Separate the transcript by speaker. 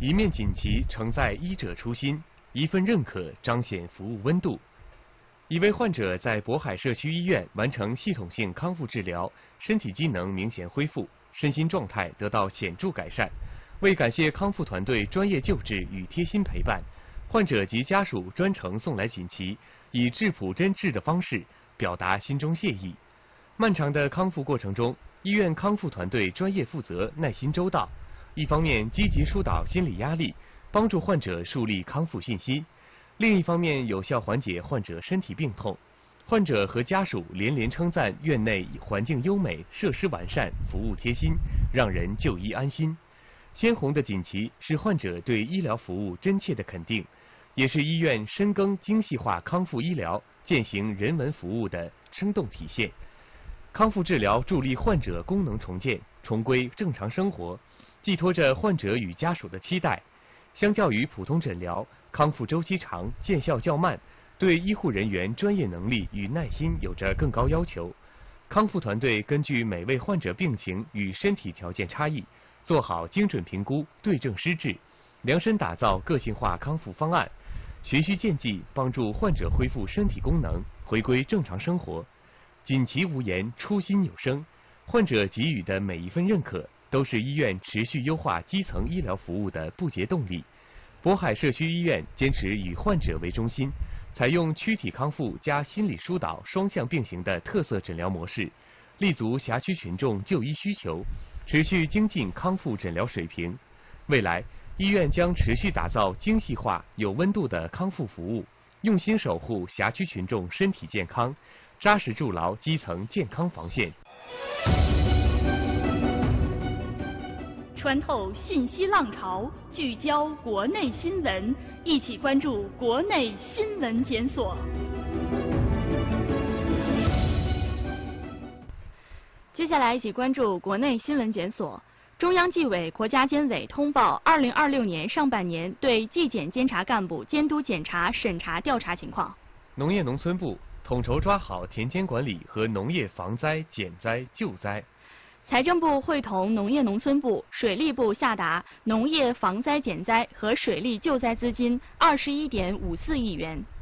Speaker 1: 一面锦旗承载医者初心，一份认可彰显服务温度。一位患者在渤海社区医院完成系统性康复治疗，身体机能明显恢复，身心状态得到显著改善。为感谢康复团队专业救治与贴心陪伴，患者及家属专程送来锦旗，以质朴真挚的方式表达心中谢意。漫长的康复过程中，医院康复团队专业负责、耐心周到，一方面积极疏导心理压力，帮助患者树立康复信心；另一方面有效缓解患者身体病痛。患者和家属连连称赞院内环境优美、设施完善、服务贴心，让人就医安心。鲜红的锦旗是患者对医疗服务真切的肯定，也是医院深耕精细化康复医疗、践行人文服务的生动体现。康复治疗助力患者功能重建，重归正常生活，寄托着患者与家属的期待。相较于普通诊疗，康复周期长，见效较慢，对医护人员专业能力与耐心有着更高要求。康复团队根据每位患者病情与身体条件差异，做好精准评估，对症施治，量身打造个性化康复方案，循序渐进，帮助患者恢复身体功能，回归正常生活。锦旗无言，初心有声，患者给予的每一份认可，都是医院持续优化基层医疗服务的不竭动力。渤海社区医院坚持以患者为中心，采用躯体康复加心理疏导双向并行的特色诊疗模式，立足辖区群众就医需求，持续精进康复诊疗水平。未来，医院将持续打造精细化、有温度的康复服务，用心守护辖区群众身体健康，扎实筑牢基层健康防线。
Speaker 2: 穿透信息浪潮，聚焦国内新闻，一起关注国内新闻检索。接下来一起关注国内新闻检索。中央纪委国家监委通报2026年上半年对纪检监察干部监督检查审查调查情况。
Speaker 1: 农业农村部统筹抓好田间管理和农业防灾、减灾、救灾。
Speaker 2: 财政部会同农业农村部、水利部下达农业防灾减灾和水利救灾资金21.54亿元。